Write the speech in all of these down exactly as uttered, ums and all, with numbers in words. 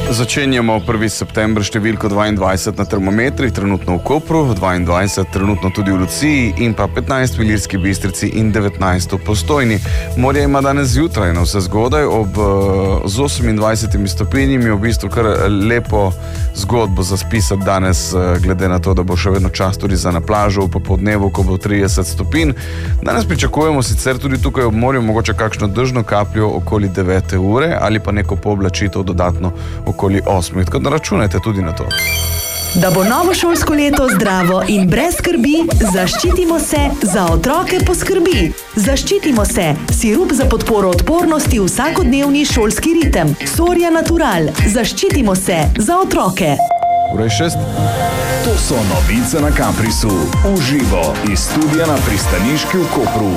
Začenjamo prvi september številko dvaindvajset na termometrih, trenutno v Kopru, dvaindvajset trenutno tudi v Luciji in pa petnajst v Ilirski Bistrici in devetnajst v Postojni. Morje ima danes zjutraj na vse zgodaj, ob z osemindvajsetimi stopinjami, v bistvu kar lepo zgodbo za spisati danes, glede na to, da bo še vedno čas tudi za na plažo v popoldnevu, ko bo trideset stopinj. Danes pričakujemo sicer tudi tukaj ob morju mogoče kakšno dežno kapljo okoli devete ure ali pa neko pooblačitev dodatno okoli osmih, tako da računajte tudi na to. Da bo novo šolsko leto zdravo in brez skrbi, zaščitimo se, za otroke poskrbi. Zaščitimo se, sirup za podporo odpornosti v vsakodnevni šolski ritem. Soria Natural, zaščitimo se, za otroke. Urej šest. To so novice na Caprisu, uživo iz studia na Pristaniški v Kopru.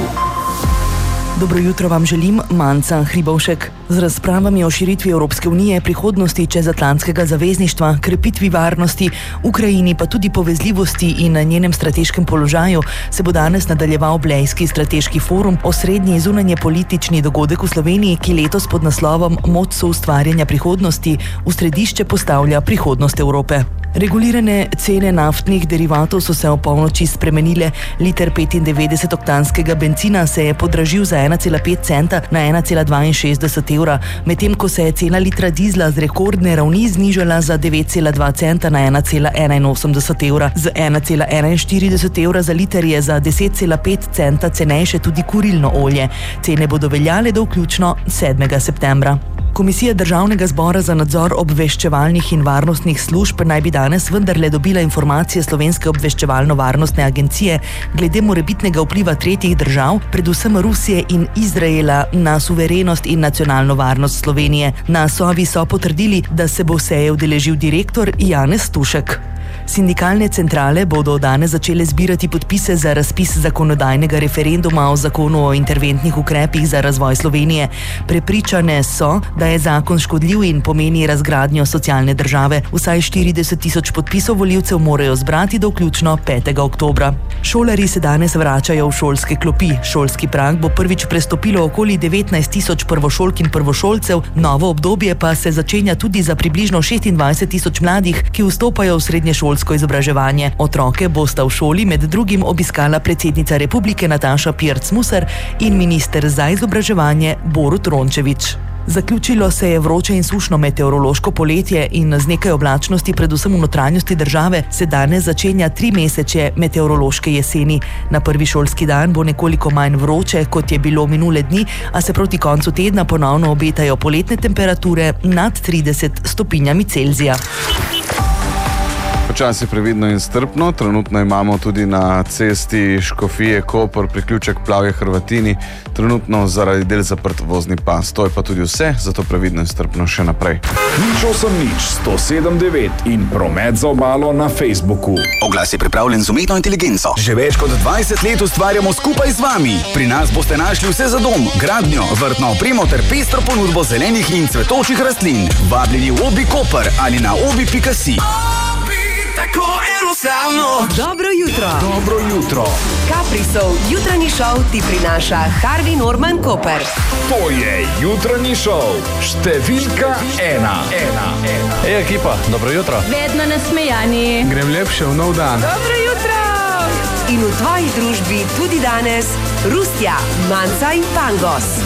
Dobro jutro vam želim, Manca Hribovšek. Z razpravami o širitvi Evropske unije, prihodnosti čezatlantskega zavezništva, krepitvi varnosti, Ukrajini pa tudi povezljivosti in na njenem strateškem položaju se bo danes nadaljeval Blejski strateški forum, osrednji zunanje politični dogodek v Sloveniji, ki letos pod naslovom Moč soustvarjanja prihodnosti v središče postavlja prihodnost Evrope. Regulirane cene naftnih derivatov so se ob polnoči spremenile. Liter petindevetdeset oktanskega bencina se je podražil za ena cela pet centa na ena cela dvainšestdeset evra, medtem ko se je cena litra dizla z rekordne ravni znižala za devet cela dva centa na ena cela enainosemdeset evra. Z ena cela enainštirideset evra za liter je za deset cela pet centa cenejše tudi kurilno olje. Cene bodo veljale do vključno sedmega septembra. Komisija Državnega zbora za nadzor obveščevalnih in varnostnih služb naj bi danes vendarle dobila informacije Slovenske obveščevalno-varnostne agencije glede morebitnega vpliva tretjih držav, predvsem Rusije in Izraela, na suverenost in nacionalno varnost Slovenije. Na Sovi so potrdili, da se bo seje udeležil direktor Janez Tušek. Sindikalne centrale bodo danes začele zbirati podpise za razpis zakonodajnega referenduma o zakonu o interventnih ukrepih za razvoj Slovenije. Prepričane so, da je zakon škodljiv in pomeni razgradnjo socialne države. Vsaj štirideset tisoč podpisov volivcev morajo zbrati do vključno petega oktobra. Šolarji se danes vračajo v šolske klopi. Šolski prag bo prvič prestopilo okoli devetnajst tisoč prvošolk in prvošolcev, novo obdobje pa se začenja tudi za približno šestindvajset tisoč mladih, ki vstopajo v srednješolsko izobraževanje. Otroke bosta v šoli med drugim obiskala predsednica Republike Nataša Pirc Musar in minister za izobraževanje Borut Rončević. Zaključilo se je vroče in sušno meteorološko poletje in z nekaj oblačnosti, predvsem v notranjosti države, se danes začenja tri meseče meteorološke jeseni. Na prvi šolski dan bo nekoliko manj vroče, kot je bilo minule dni, a se proti koncu tedna ponovno obetajo poletne temperature nad trideset stopinjami Celzija. Počasi previdno in strpno, trenutno imamo tudi na cesti Škofije Koper priključek Plavje Hrvatini, trenutno zaradi del zaprt vozni pas. To je pa tudi vse, zato previdno in strpno še naprej. Nič osem nič, sto sedem devet in promet za obalo na Facebooku. Oglas je pripravljen z umetno inteligenco. Že več kot dvajset let ustvarjamo skupaj z vami. Pri nas boste našli vse za dom, gradnjo, vrtno opremo ter pestro ponudbo zelenih in cvetočih rastlin. Vabljeni v Obi Koper ali na obi pika si. Tako enostavno. Dobro jutro. Dobro jutro. Caprisov jutranji šov ti prinaša Harvey Norman Koper. To je jutranji šov, številka ena. ena, ena. Ej, ekipa, dobro jutro. Vedno nasmejani. Grem lepše v nov dan. Dobro jutro. In v tvoji družbi tudi danes Rustja, Manca in Pangos.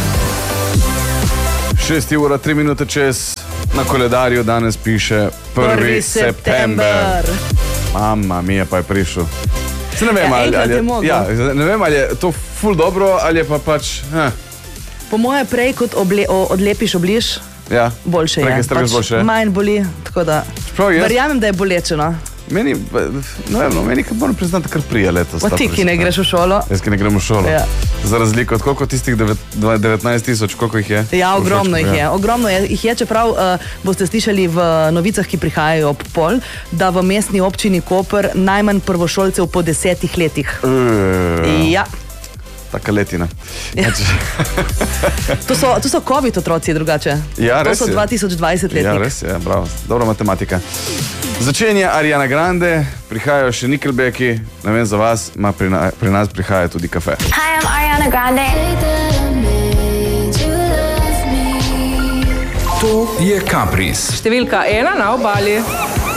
Šest ura, tri minute čez. Na koledarju danes piše prvi september. Mama mija, pa je prišel. Se ne vem, Ja, ali, enkrat ali, je je, mogel. ja, ne vem, ali je to ful dobro, ali je pa pač... Eh, Po moje prej, kot oble, o, odlepiš obliž, ja, boljše prej, je. kaj strgaš boljše. Manj boli, tako da Čeprav jaz- verjamem, da je boleče, no. Meni, ne vem, no, meni kar moram priznati, kar prija letos. Pa ta ti, ki prišel, ne greš v šolo. Jaz, ki ne grem v šolo. Ja. Za razliko od koliko tistih devet, devetnajst tisoč, koliko jih je? Ja, ogromno Všečkov, jih je. Ogromno je, jih je, čeprav uh, boste slišali v novicah, ki prihajajo ob pol, da v mestni občini Koper najmanj prvošolcev po desetih letih. Uh, Ja. Taka letina. Ja. To so, to so COVID otroci drugače. Ja, res To so je. dva tisoč dvajset letnik. Ja, res je, bravo. Dobra matematika. Začenja Ariana Grande, prihajajo še Nickelbacki, ne vem za vas, ma pri, na, pri nas prihaja tudi kafe. Hi, I'm Ariana Grande. To je Kapris. Številka ena na obali.